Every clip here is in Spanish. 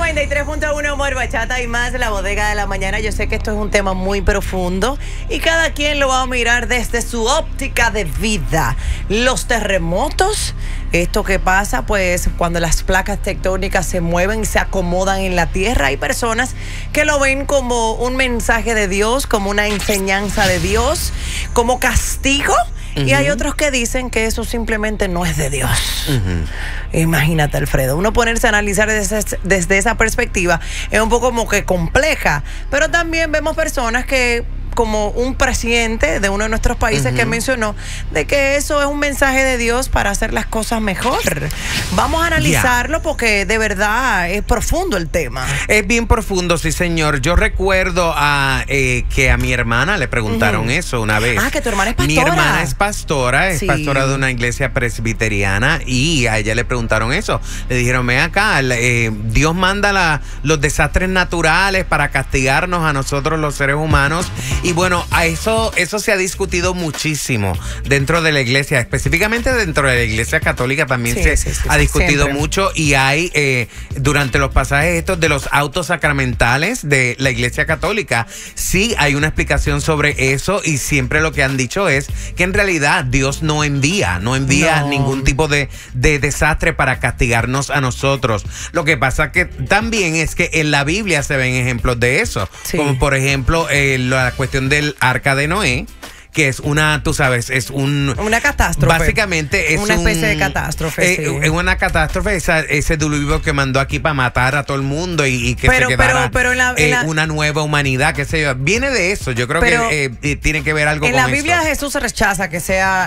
93.1 Humor, Bachata y más, la bodega de la mañana. Yo sé que esto es un tema muy profundo y cada quien lo va a mirar desde su óptica de vida. Los terremotos, esto que pasa pues cuando las placas tectónicas se mueven y se acomodan en la tierra. Hay personas que lo ven como un mensaje de Dios, como una enseñanza de Dios, como castigo. Y hay otros que dicen que eso simplemente no es de Dios. Imagínate, Alfredo, uno ponerse a analizar desde esa perspectiva es un poco como que compleja, pero también vemos personas que, como un presidente de uno de nuestros países que mencionó, de que eso es un mensaje de Dios para hacer las cosas mejor. Vamos a analizarlo porque de verdad es profundo el tema. Es bien profundo, sí, señor. Yo recuerdo que a mi hermana le preguntaron eso una vez. Ah, que tu hermana es pastora. Mi hermana es pastora, Sí. pastora de una iglesia presbiteriana, y a ella le preguntaron eso. Le dijeron, ven acá, Dios manda los desastres naturales para castigarnos a nosotros los seres humanos. Y bueno, a eso se ha discutido muchísimo dentro de la iglesia, específicamente dentro de la iglesia católica también se ha discutido mucho, y hay durante los pasajes estos de los autos sacramentales de la iglesia católica, sí hay una explicación sobre eso, y siempre lo que han dicho es que en realidad Dios no envía ningún tipo de desastre para castigarnos a nosotros. Lo que pasa que también es que en la Biblia se ven ejemplos de eso, como por ejemplo la cuestión del arca de Noé, que es una catástrofe. Básicamente es una especie de catástrofe. Es una catástrofe, ese diluvio que mandó aquí para matar a todo el mundo y que se quedara una nueva humanidad, qué sé yo. Viene de eso, yo creo que tiene que ver algo con eso. En la Biblia Jesús rechaza que sea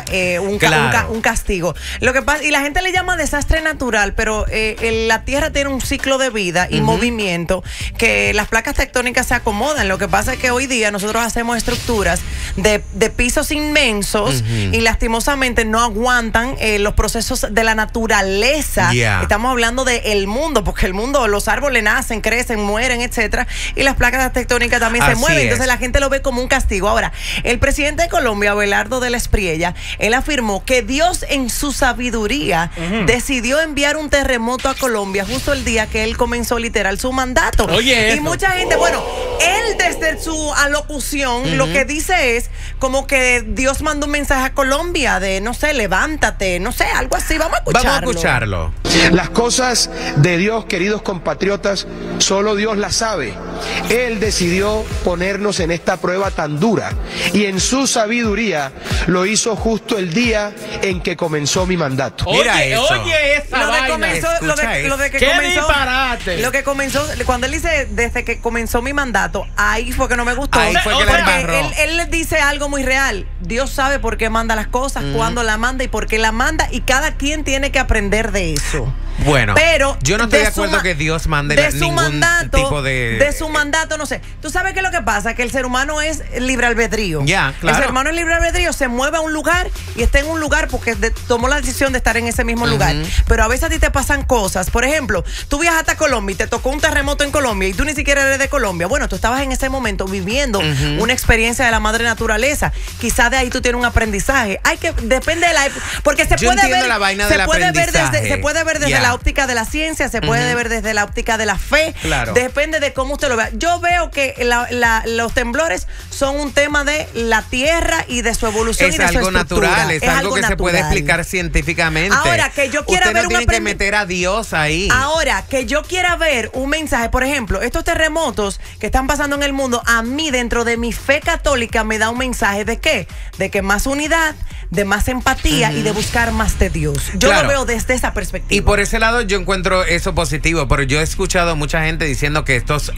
un castigo. Lo que pasa, y la gente le llama desastre natural, pero la tierra tiene un ciclo de vida y movimiento, que las placas tectónicas se acomodan. Lo que pasa es que hoy día nosotros hacemos estructuras de pisos inmensos y lastimosamente no aguantan los procesos de la naturaleza. Estamos hablando del mundo, porque el mundo, los árboles nacen, crecen, mueren, etcétera, y las placas tectónicas también se mueven. Entonces la gente lo ve como un castigo. Ahora, el presidente de Colombia, Abelardo de la Espriella, él afirmó que Dios en su sabiduría decidió enviar un terremoto a Colombia justo el día que él comenzó literal su mandato. Y mucha gente, bueno, él desde su alocución lo que dice es como que Dios mandó un mensaje a Colombia de, no sé, levántate, no sé, algo así. Vamos a escucharlo. Las cosas de Dios, queridos compatriotas, solo Dios las sabe. Él decidió ponernos en esta prueba tan dura, y en su sabiduría lo hizo justo el día en que comenzó mi mandato. Mira eso. Oye, esa lo que comenzó, cuando él dice desde que comenzó mi mandato, ahí fue que no me gustó. Ahí fue que la embarró. Él dice algo muy real. Dios sabe por qué manda las cosas, cuándo la manda y por qué la manda, y cada quien tiene que aprender de eso. Bueno, pero yo no estoy de acuerdo que Dios mande ningún tipo de su mandato, no sé. Tú sabes qué es lo que pasa, que el ser humano es libre albedrío. Claro. El ser humano es libre albedrío, se mueve a un lugar y está en un lugar porque tomó la decisión de estar en ese mismo lugar. Pero a veces a ti te pasan cosas. Por ejemplo, tú viajaste a Colombia y te tocó un terremoto en Colombia y tú ni siquiera eres de Colombia. Bueno, tú estabas en ese momento viviendo una experiencia de la madre naturaleza. Quizás de ahí tú tienes un aprendizaje. Depende de la, porque se puede ver desde la óptica de la ciencia, se puede ver desde la óptica de la fe. Depende de cómo usted lo vea. Yo veo que los temblores son un tema de la tierra y de su evolución y de su estructura. Natural, es algo que se puede explicar científicamente. Ahora, que yo quiera ver tiene que meter a Dios ahí. Ahora, que yo quiera ver un mensaje, por ejemplo, estos terremotos que están pasando en el mundo, a mí dentro de mi fe católica me da un mensaje de ¿qué? De que más unidad, de más empatía y de buscar más de Dios. Yo lo veo desde esa perspectiva. Y por ese lado yo encuentro eso positivo, pero yo he escuchado a mucha gente diciendo que estos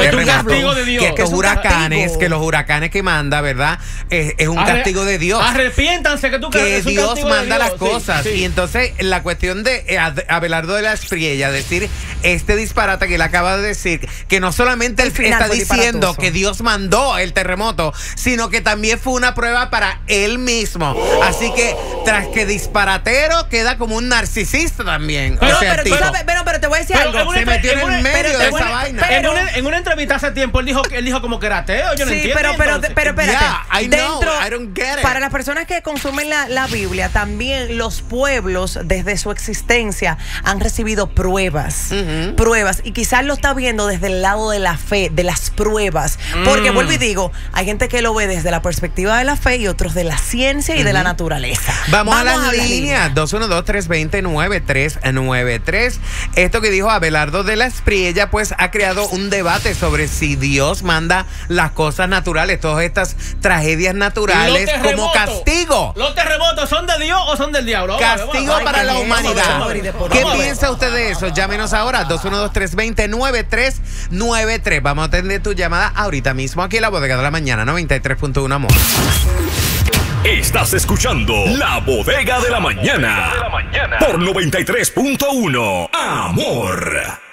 huracanes, que los huracanes que manda, ¿verdad? Es un castigo de Dios. Arrepiéntanse que Dios manda las cosas. Y entonces la cuestión de Abelardo de la Espriella decir este disparate que él acaba de decir, que no solamente él está diciendo que Dios mandó el terremoto, sino que también fue una prueba para él mismo. Así que, tras que disparatero, queda como un narcisista también. Pero te voy a decir algo. Se metió en el medio de esa vaina. En una entrevista hace tiempo, él dijo como que era ateo. Yo no entiendo. Pero espérate. Yeah, I know, I don't get it. Para las personas que consumen la Biblia, también los pueblos, desde su existencia, han recibido pruebas. Pruebas. Y quizás lo está viendo desde el lado de la fe, de las pruebas. Porque, vuelvo y digo, hay gente que lo ve desde la perspectiva de la fe y otros de la ciencia y de la naturaleza. Vamos a las líneas. 212-320-9393. Esto que dijo Abelardo de la Espriella, pues ha creado un debate sobre si Dios manda las cosas naturales, todas estas tragedias naturales como castigo. ¿Los terremotos son de Dios o son del diablo? Castigo para la humanidad. ¿Qué piensa usted de eso? Llámenos ahora, 212-320-9393. Vamos a atender tu llamada ahorita mismo aquí en la Bodega de la Mañana, 93.1 Amor. Estás escuchando La Bodega de la Mañana por 93.1 Amor.